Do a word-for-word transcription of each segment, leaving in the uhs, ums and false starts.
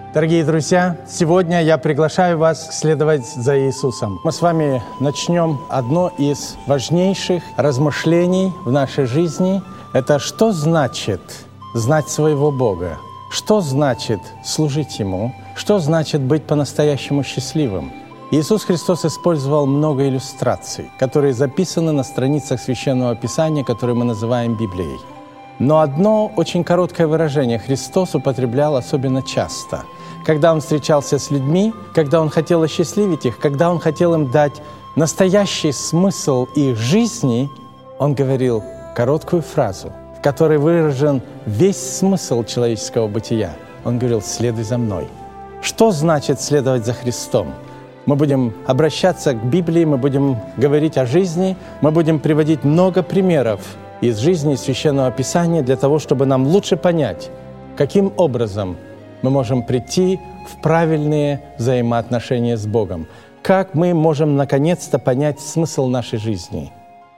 Дорогие друзья, сегодня я приглашаю вас следовать за Иисусом. Мы с вами начнем одно из важнейших размышлений в нашей жизни. Это что значит знать своего Бога? Что значит служить Ему? Что значит быть по-настоящему счастливым? Иисус Христос использовал много иллюстраций, которые записаны на страницах Священного Писания, которые мы называем Библией. Но одно очень короткое выражение Христос употреблял особенно часто. Когда Он встречался с людьми, когда Он хотел осчастливить их, когда Он хотел им дать настоящий смысл их жизни, Он говорил короткую фразу, в которой выражен весь смысл человеческого бытия. Он говорил: «Следуй за Мной». Что значит следовать за Христом? Мы будем обращаться к Библии, мы будем говорить о жизни, мы будем приводить много примеров из жизни Священного Писания для того, чтобы нам лучше понять, каким образом мы можем прийти в правильные взаимоотношения с Богом, как мы можем наконец-то понять смысл нашей жизни.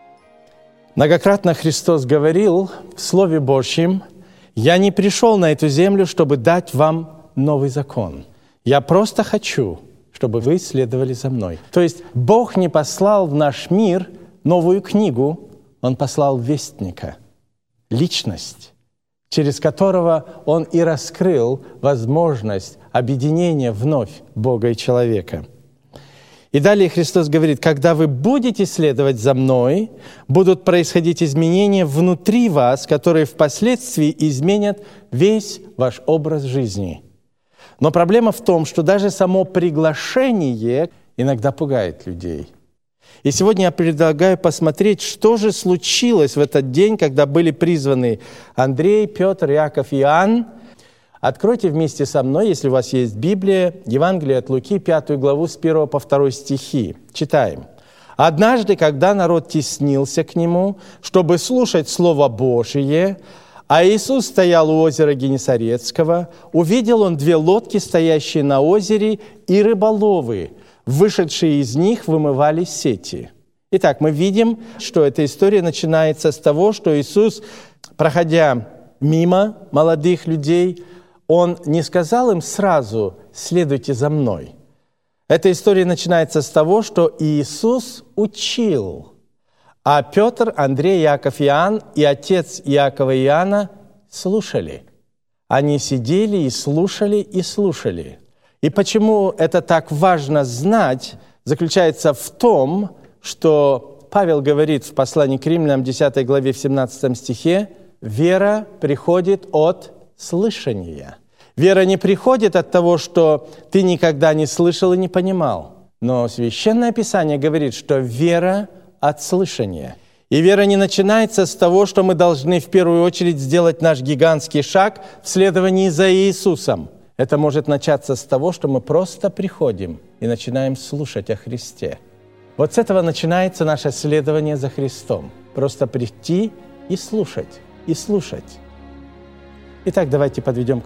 Многократно Христос говорил в Слове Божьем: «Я не пришел на эту землю, чтобы дать вам новый закон. Я просто хочу, чтобы вы следовали за Мной». То есть Бог не послал в наш мир новую книгу, Он послал вестника, личность, через которого Он и раскрыл возможность объединения вновь Бога и человека. И далее Христос говорит: «Когда вы будете следовать за Мной, будут происходить изменения внутри вас, которые впоследствии изменят весь ваш образ жизни». Но проблема в том, что даже само приглашение иногда пугает людей. И сегодня я предлагаю посмотреть, что же случилось в этот день, когда были призваны Андрей, Петр, Иаков и Иоанн. Откройте вместе со мной, если у вас есть Библия, Евангелие от Луки, пятую главу, с первого по второй стихи. Читаем. «Однажды, когда народ теснился к Нему, чтобы слушать Слово Божие, а Иисус стоял у озера Генесарецкого, увидел Он две лодки, стоящие на озере, и рыболовы, вышедшие из них, вымывали сети». Итак, мы видим, что эта история начинается с того, что Иисус, проходя мимо молодых людей, Он не сказал им сразу: «Следуйте за Мной». Эта история начинается с того, что Иисус учил, а Петр, Андрей, Иаков и Иоанн и отец Иакова и Иоанна слушали. Они сидели и слушали, и слушали. И почему это так важно знать, заключается в том, что Павел говорит в послании к Римлянам, десятой главе, в семнадцатом стихе: «Вера приходит от слышания». Вера не приходит от того, что ты никогда не слышал и не понимал. Но Священное Писание говорит, что вера от слышания. И вера не начинается с того, что мы должны в первую очередь сделать наш гигантский шаг в следовании за Иисусом. Это может начаться с того, что мы просто приходим и начинаем слушать о Христе. Вот с этого начинается наше следование за Христом. Просто прийти и слушать, и слушать. Итак, давайте подведем